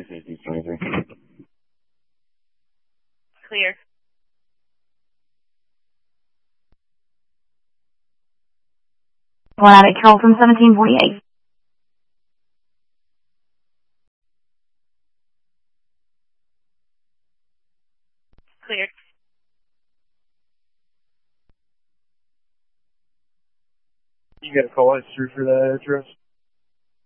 Clear. One out at Carroll from 1748. Clear. You got a call history for that address?